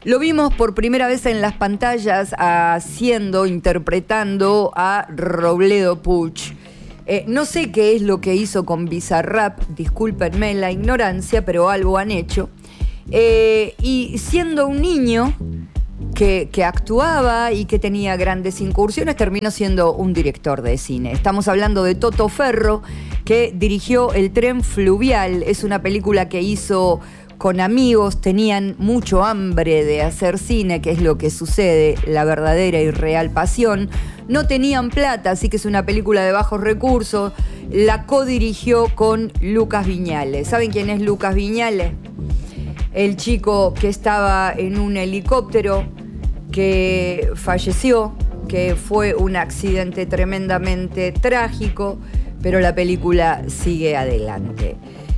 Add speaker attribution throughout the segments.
Speaker 1: Lo vimos por primera vez en las pantallas interpretando a Robledo Puch. No sé qué es lo que hizo con Bizarrap, discúlpenme la ignorancia, pero algo han hecho. Y siendo un niño que actuaba y que tenía grandes incursiones, terminó siendo un director de cine. Estamos hablando de Toto Ferro, que dirigió El tren fluvial. Es una película que hizo con amigos, tenían mucho hambre de hacer cine, que es lo que sucede, la verdadera y real pasión. No tenían plata, así que es una película de bajos recursos. La codirigió con Lucas Viñales. ¿Saben quién es Lucas Viñales? El chico que estaba en un helicóptero, que falleció, que fue un accidente tremendamente trágico, pero la película sigue adelante.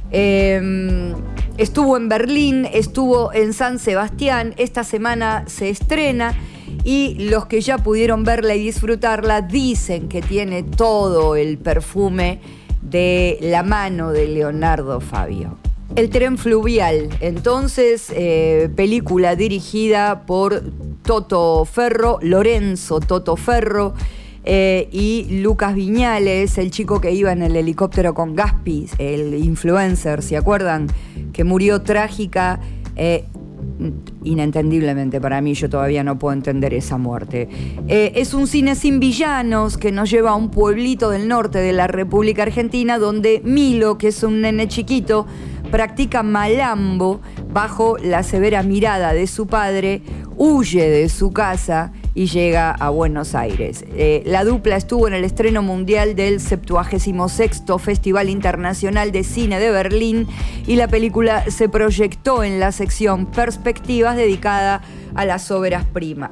Speaker 1: Estuvo en Berlín, estuvo en San Sebastián, esta semana se estrena y los que ya pudieron verla y disfrutarla dicen que tiene todo el perfume de la mano de Leonardo Fabio. El tren fluvial, entonces, película dirigida por Toto Ferro, Lorenzo Toto Ferro, y Lucas Viñales, el chico que iba en el helicóptero con Gaspi, el influencer, ¿se acuerdan? Que murió trágica, inentendiblemente para mí, yo todavía no puedo entender esa muerte. Es un cine sin villanos que nos lleva a un pueblito del norte de la República Argentina donde Milo, que es un nene chiquito, practica malambo bajo la severa mirada de su padre, huye de su casa y llega a Buenos Aires. La dupla estuvo en el estreno mundial del 76º Festival Internacional de Cine de Berlín y la película se proyectó en la sección Perspectivas dedicada a las óperas primas.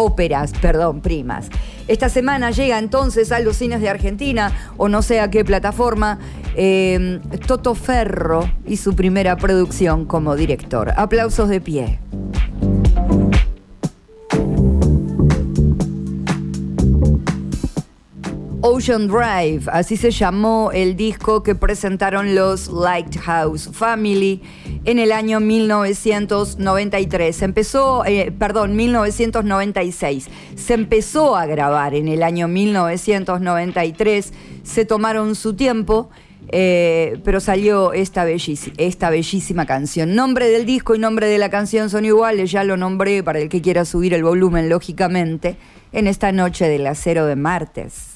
Speaker 1: Esta semana llega entonces a los cines de Argentina, o no sé a qué plataforma, Toto Ferro y su primera producción como director. Aplausos de pie. Ocean Drive, así se llamó el disco que presentaron los Lighthouse Family en el año 1996. 1996. Se empezó a grabar en el año 1993. Se tomaron su tiempo, pero salió esta bellísima canción. Nombre del disco y nombre de la canción son iguales, ya lo nombré para el que quiera subir el volumen, lógicamente, en esta noche del acero de martes.